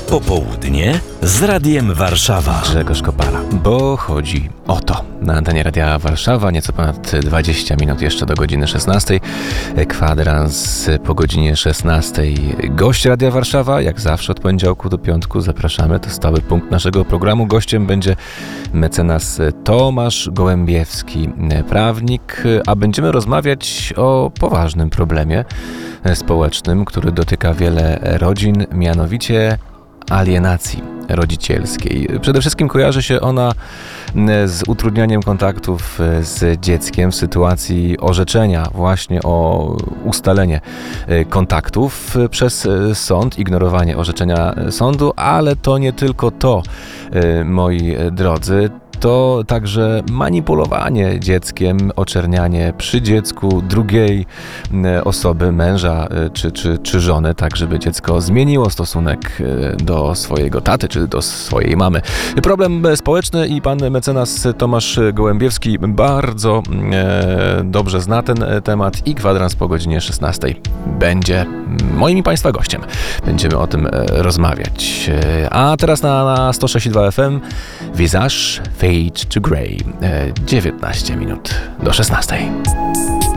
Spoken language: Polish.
Popołudnie z Radiem Warszawa. Grzegorz Kopara, bo chodzi o to. Na antenie Radia Warszawa nieco ponad 20 minut jeszcze do godziny 16. Kwadrans po godzinie 16. Gość Radia Warszawa, jak zawsze od poniedziałku do piątku zapraszamy. To stały punkt naszego programu. Gościem będzie mecenas Tomasz Gołębiewski, prawnik, a będziemy rozmawiać o poważnym problemie społecznym, który dotyka wiele rodzin, mianowicie alienacji rodzicielskiej. Przede wszystkim kojarzy się ona z utrudnianiem kontaktów z dzieckiem w sytuacji orzeczenia właśnie o ustalenie kontaktów przez sąd, ignorowanie orzeczenia sądu, ale to nie tylko to, moi drodzy. To także manipulowanie dzieckiem, oczernianie przy dziecku drugiej osoby, męża czy żony, tak żeby dziecko zmieniło stosunek do swojego taty czy do swojej mamy. Problem społeczny i pan mecenas Tomasz Gołębiewski bardzo dobrze zna ten temat i kwadrans po godzinie 16 będzie moim i państwa gościem. Będziemy o tym rozmawiać. A teraz na 106.2 FM Visage Fade to Grey. 19 minut do 16.